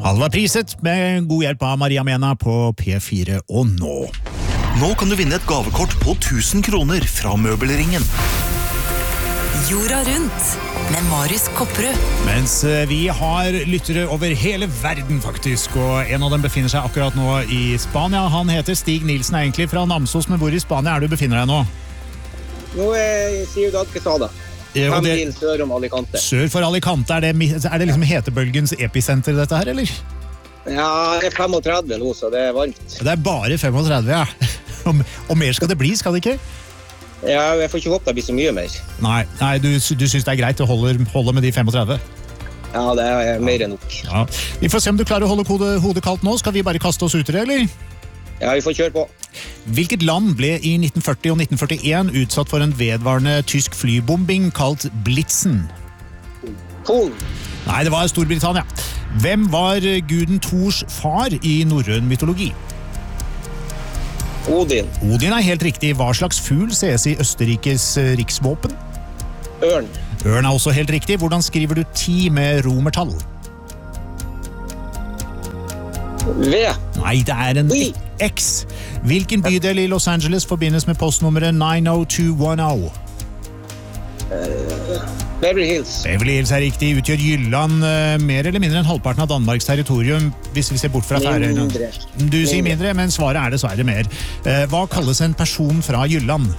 Alle var priset med god hjelp av Maria Mena på P4 og nå. Nå kan du vinne et gavekort på 1000 kroner fra Møbelringen. Jorda rundt med Marius Kopperud. Mens vi har lyttere over hele verden faktisk, og en av dem befinner seg akkurat nå i Spania. Han heter Stig Nilsen, egentlig fra Namsos, men hvor i Spania er du befinner deg nå? Nå er Ciudad Quesada. 5 mil sør om Alicante. Sør for Alicante, er det liksom hetebølgens episenter dette her, eller? Ja, det er 35 nå, så det er varmt. Det er bare 35, ja. Og mer skal det bli, skal det ikke? Ja, jeg får ikke håpe det blir så mye mer. Nei, du synes det er greit å holde med de 35? Ja, det er mer enn nok. Ja. Vi får se om du klarer å holde hodet kaldt nå. Skal vi bare kaste oss ut i det, eller? Ja, vi får kjøre på. Hvilket land ble i 1940 og 1941 utsatt for en vedvarende tysk flybombing kalt Blitzen? Polen. Nei, det var Storbritannia. Hvem var guden Thors far i norrøn mytologi? Odin. Odin er helt riktig. Hva slags fugl ses i Østerrikes riksvåpen? Ørn. Ørn er også helt riktig. Hvordan skriver du 10 med romertall? V. Nei, det er en X. Hvilken bydel i Los Angeles forbindes med postnummeret 90210? Beverly Hills. Beverly Hills er riktig. Utgjør Jylland mer eller mindre enn halvparten av Danmarks territorium, hvis vi ser bort fra Færøyene? Mindre. Du sier mindre, men svaret er dessverre mer. Hva kalles en person fra Jylland?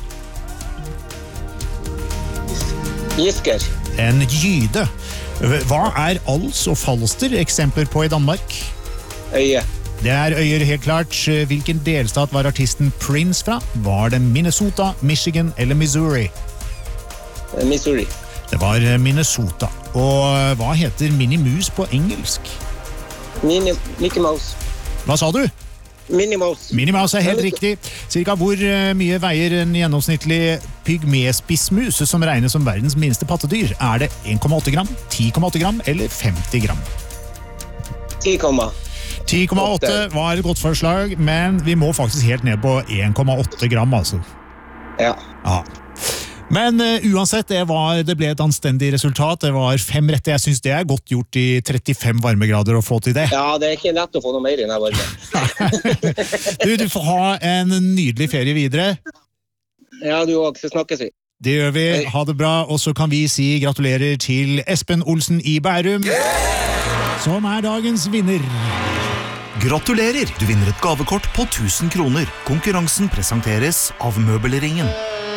Gisker. En jyde. Hva er Als og Falster eksempler på i Danmark? Øye. Det er øyer helt klart. Hvilken delstat var artisten Prince fra? Var det Minnesota, Michigan eller Missouri? Missouri. Det var Minnesota. Og hva heter Minnie Mouse på engelsk? Mickey Mouse. Hva sa du? Minnie Mouse. Minnie Mouse er helt riktig. Cirka hvor mye veier en gjennomsnittlig pygmespissmus som regnes som verdens minste pattedyr? Er det 1,8 gram, 10,8 gram eller 50 gram? 10,8 var et godt forslag, men vi må faktisk helt ned på 1,8 gram, altså. Ja. Men uansett, det ble et anstendig resultat. Det var 5 rette. Jeg synes det er godt gjort i 35 varmegrader å få til det. Ja, det er ikke lett å få noe mer i denne varme. Du får ha en nydelig ferie videre. Ja, du også. Så snakkes vi. Det gjør vi. Ha det bra. Og så kan vi si gratulerer til Espen Olsen i Bærum, som er dagens vinner. Gratulerer! Du vinner et gavekort på 1000 kroner. Konkurransen presenteres av Møbelringen.